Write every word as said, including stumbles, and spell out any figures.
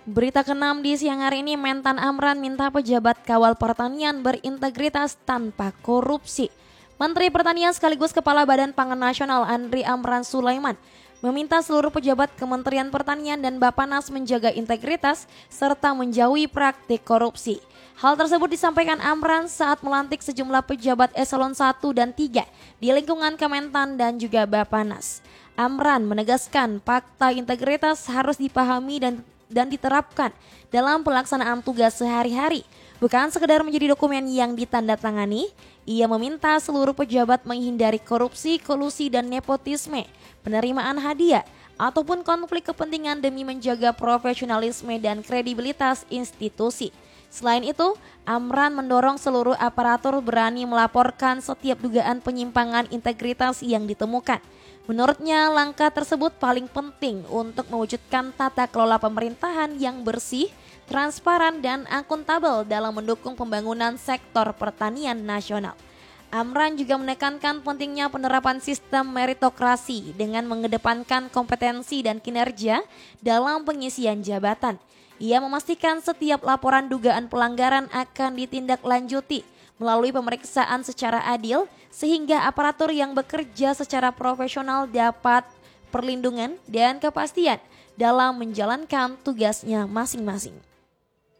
Berita keenam di siang hari ini, Mentan Amran minta pejabat kawal pertanian berintegritas tanpa korupsi. Menteri Pertanian sekaligus Kepala Badan Pangan Nasional Andri Amran Sulaiman meminta seluruh pejabat Kementerian Pertanian dan Bappenas menjaga integritas serta menjauhi praktik korupsi. Hal tersebut disampaikan Amran saat melantik sejumlah pejabat eselon satu dan tiga di lingkungan Kementan dan juga Bappenas. Amran menegaskan fakta integritas harus dipahami dan dan diterapkan dalam pelaksanaan tugas sehari-hari, bukan sekedar menjadi dokumen yang ditandatangani. Ia meminta seluruh pejabat menghindari korupsi, kolusi, dan nepotisme, penerimaan hadiah, ataupun konflik kepentingan demi menjaga profesionalisme dan kredibilitas institusi. Selain itu, Amran mendorong seluruh aparatur berani melaporkan setiap dugaan penyimpangan integritas yang ditemukan. Menurutnya, langkah tersebut paling penting untuk mewujudkan tata kelola pemerintahan yang bersih, transparan, dan akuntabel dalam mendukung pembangunan sektor pertanian nasional. Amran juga menekankan pentingnya penerapan sistem meritokrasi dengan mengedepankan kompetensi dan kinerja dalam pengisian jabatan. Ia memastikan setiap laporan dugaan pelanggaran akan ditindaklanjuti melalui pemeriksaan secara adil sehingga aparatur yang bekerja secara profesional dapat perlindungan dan kepastian dalam menjalankan tugasnya masing-masing.